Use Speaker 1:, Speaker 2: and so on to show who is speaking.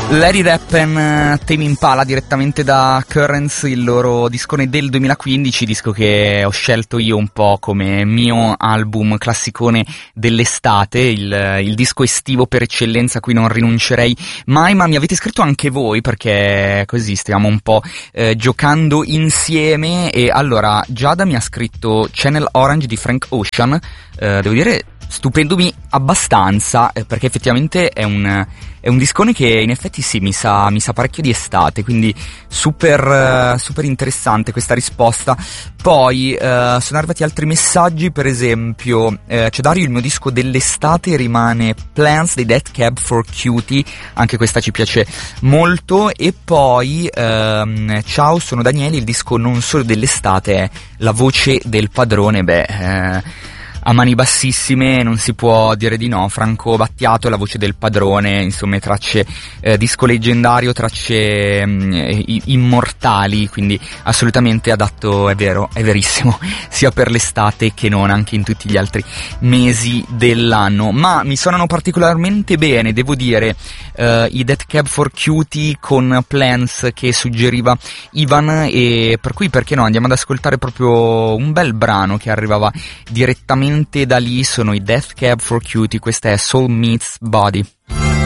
Speaker 1: Let It Happen, Tame Impala, direttamente da Currents, il loro discone del 2015, disco che ho scelto io un po' come mio album classicone dell'estate, il disco estivo per eccellenza a cui non rinuncerei mai. Ma mi avete scritto anche voi, perché così stiamo un po' giocando insieme. E allora Giada mi ha scritto Channel Orange di Frank Ocean, devo dire stupendomi abbastanza, perché effettivamente è un discone che in effetti sì, mi sa parecchio di estate, quindi super interessante questa risposta. Poi sono arrivati altri messaggi, per esempio c'è Dario, il mio disco dell'estate rimane Plans dei Death Cab for Cutie, anche questa ci piace molto. E poi ciao, sono Daniele, il disco non solo dell'estate è La voce del padrone. A mani bassissime non si può dire di no. Franco Battiato, La voce del padrone, insomma tracce disco leggendario, tracce immortali, quindi assolutamente adatto, è vero, è verissimo, sia per l'estate che non, anche in tutti gli altri mesi dell'anno. Ma mi suonano particolarmente bene, devo dire, i Death Cab for Cutie con Plans che suggeriva Ivan, e per cui perché no, andiamo ad ascoltare proprio un bel brano che arrivava direttamente da lì. Sono i Death Cab for Cutie, questa è Soul Meets Body.